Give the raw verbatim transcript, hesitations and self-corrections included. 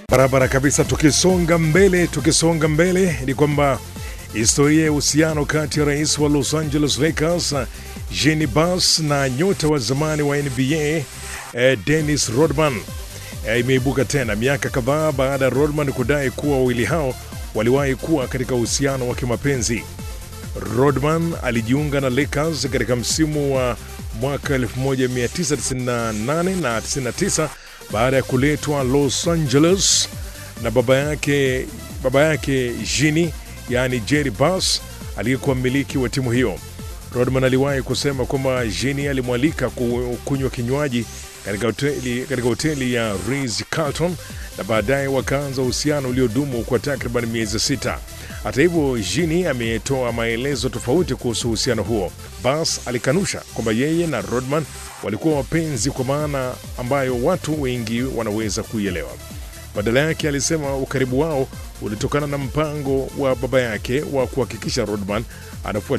Barabara kabisa. Tukisonga mbele, tukisonga mbele ni kwamba historia ya uhusiano kati ya rais wa Los Angeles Lakers Jeannie Buss na nyota wa zamani wa N B A eh, Dennis Rodman eh, imeibuka tena miaka kadhaa baada ya Rodman kudai kuwa wawili hao waliwahi kuwa katika uhusiano wa kimapenzi. Rodman alijiunga na Lakers katika msimu wa mwaka elfu moja mia tisa tisini na nane na tisini na tisa baada ya kuletwa Los Angeles na baba yake baba yake Jeannie, yani Jerry Buss, aliyekuwa mmiliki wa timu hiyo. Rodman aliwahi kusema kwamba Jeannie alimwalika kunywa kinywaji katika hoteli katika hoteli ya Ritz-Carlton na baadaye wakaanza uhusiano uliodumu kwa takriban miezi sita. Hata hivyo, Jeannie ametoa maelezo tofauti kuhusu uhusiano huo. Buss alikanusha kwamba yeye na Rodman walikuwa wapenzi kwa maana ambayo watu wengi wanaweza kuielewa. Badala yake alisema ukaribu wao ulitokana na mpango wa baba yake wa kuhakikisha Rodman anafuata